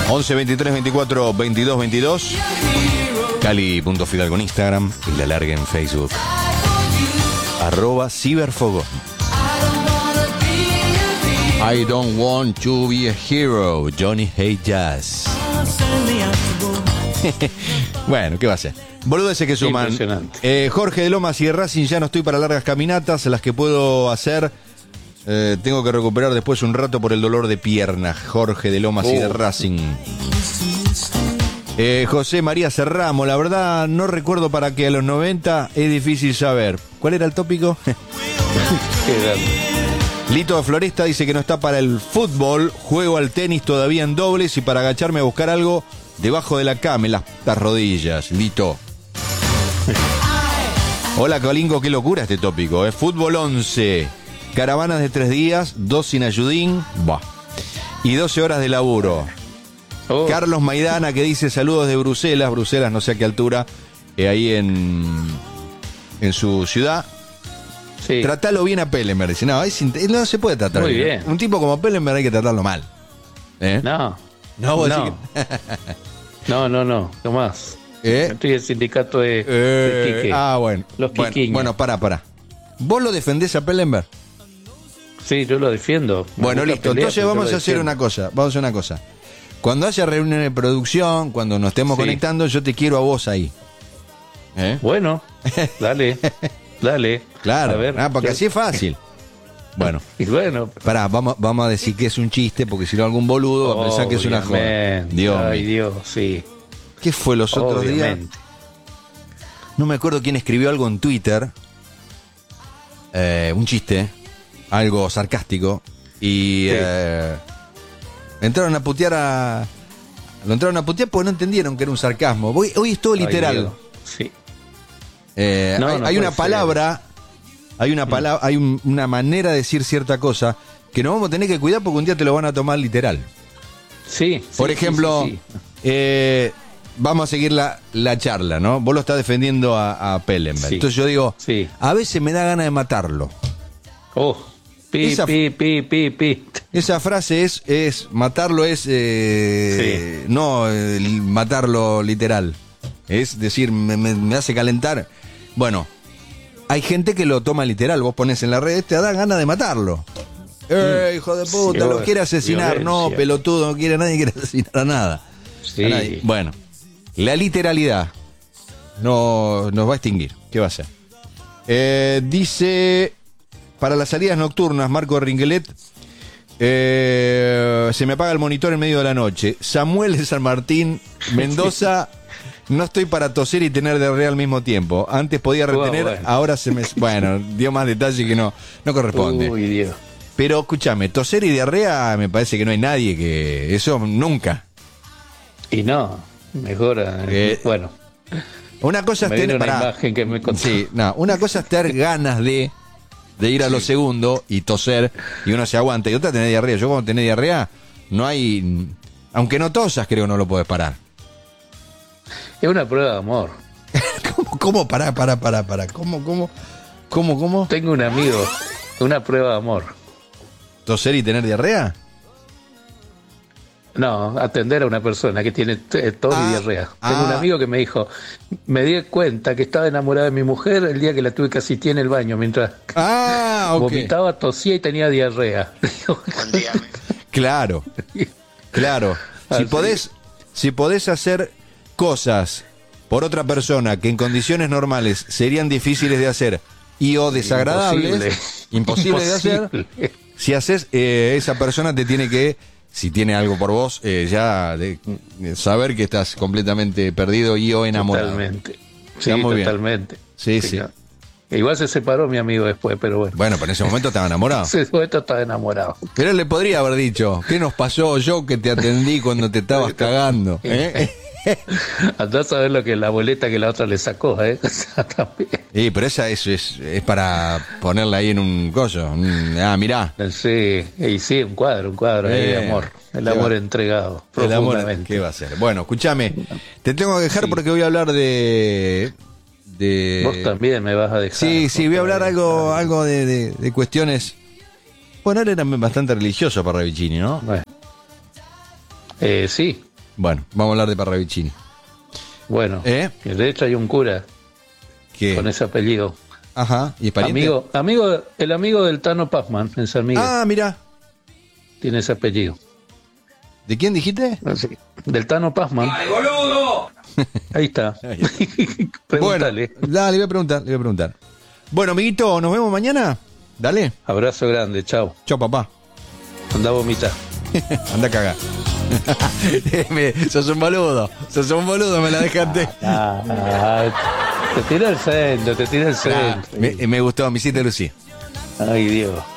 11 23 24 22 22. Cali.fidalgo en Instagram y La Larga en Facebook. @ciberfogón. I don't want to be a hero. Johnny Hate Jazz. Bueno, ¿qué va a ser? Boludeces que suman. Jorge de Lomas y de Racing, ya no estoy para largas caminatas. Las que puedo hacer, tengo que recuperar después un rato por el dolor de pierna. Jorge de Lomas y de Racing. José María Serramo, la verdad no recuerdo para qué a los 90, es difícil saber. ¿Cuál era el tópico? Lito de Floresta dice que no está para el fútbol, juego al tenis todavía en dobles y para agacharme a buscar algo debajo de la cama, en las rodillas. Lito. Hola Colingo, qué locura este tópico. Fútbol 11, caravanas de 3 días, 2 sin ayudín, y 12 horas de laburo. Carlos Maidana que dice saludos de Bruselas, no sé a qué altura, ahí en su ciudad. Sí. Tratalo bien a Pellenberg. Dice, no se puede tratar muy bien. Un tipo como Pellenberg hay que tratarlo mal. No, vos no. No más. Estoy en el sindicato de Quique. Bueno. Los Quiquiños. Bueno, para. ¿Vos lo defendés a Pellenberg? Sí, yo lo defiendo. Bueno, listo. Entonces vamos a hacer una cosa. Cuando haya reunión de producción, cuando nos estemos conectando, yo te quiero a vos ahí. Bueno, dale. Claro, a ver, porque así es fácil. Bueno, y bueno, pará, vamos a decir que es un chiste, porque si no algún boludo va a pensar que es una joda. Dios, sí. ¿Qué fue los otros días? No me acuerdo quién escribió algo en Twitter, un chiste, algo sarcástico, y entraron a putear lo entraron a putear porque no entendieron que era un sarcasmo. Hoy es todo literal. Sí. Hay una palabra, hay una manera de decir cierta cosa que nos vamos a tener que cuidar porque un día te lo van a tomar literal. Sí. Por ejemplo, vamos a seguir la charla, ¿no? Vos lo estás defendiendo a Pellenberg. Sí. Entonces yo digo, a veces me da ganas de matarlo. Esa frase es matarlo, no matarlo literal. Es decir, me hace calentar. Bueno, hay gente que lo toma literal. Vos pones en la red, te da ganas de matarlo. Hijo de puta, lo quiere asesinar. Violencia. No, pelotudo, nadie quiere asesinar a nada. Sí. A nadie. Bueno, la literalidad nos va a extinguir. ¿Qué va a ser? Dice, para las salidas nocturnas, Marco Ringuelet, se me apaga el monitor en medio de la noche. Samuel de San Martín, Mendoza... No estoy para toser y tener diarrea al mismo tiempo. Antes podía retener, ahora se me... Bueno, dio más detalle que no corresponde. Uy, Dios. Pero escúchame, toser y diarrea me parece que no hay nadie que... Eso nunca. Y no, mejora. Bueno. Una cosa es tener... imagen que me contó. Sí, no, una cosa es tener ganas de ir a lo segundo y toser y uno se aguanta. Y otra tener diarrea. Yo cuando tenés diarrea, no hay... Aunque no tosas, creo que no lo podés parar. Es una prueba de amor. ¿Cómo? Pará. ¿Cómo? Tengo un amigo, una prueba de amor. ¿Toser y tener diarrea? No, atender a una persona que tiene tos y diarrea. Tengo un amigo que me dijo, me di cuenta que estaba enamorada de mi mujer el día que la tuve que asistir en el baño mientras vomitaba, tosía y tenía diarrea. Claro. Si podés hacer cosas por otra persona que en condiciones normales serían difíciles de hacer o desagradables, imposible de hacer, si haces, esa persona te tiene que, si tiene algo por vos, saber que estás completamente perdido o enamorado. Totalmente. Sí, totalmente. Sí. Igual se separó mi amigo después, pero bueno. Bueno, pero en ese momento estaba enamorado. En ese momento estaba enamorado. Pero él le podría haber dicho, ¿qué nos pasó? Yo que te atendí cuando te estabas cagando. Andá a saber lo que la boleta que la otra le sacó, Sí, pero esa es para ponerla ahí en un coso. Mirá. Sí, un cuadro ahí de amor. El amor entregado. El amor, ¿qué va a ser? Bueno, escúchame, te tengo que dejar porque voy a hablar de... Vos también me vas a dejar. Sí, voy a hablar algo de cuestiones. Bueno, él era bastante religioso para Ravicini, ¿no? Bueno. Sí. Bueno, vamos a hablar de Parravicini. Bueno, de hecho hay un cura con ese apellido. Ajá, ¿y es pariente? El amigo del Tano Pazman en San Miguel. Ah, mira. Tiene ese apellido. ¿De quién dijiste? Sí, del Tano Pazman. ¡Ay, boludo! Ahí está. Pregúntale. Bueno, dale, le voy a preguntar. Bueno, amiguito, ¿nos vemos mañana? Dale. Abrazo grande, chao. Chao, papá. Anda a vomitar. Anda a cagar. Sos un boludo, me la dejaste. Te tiré el centro. Me gustó, me hiciste lucir. Ay, Dios.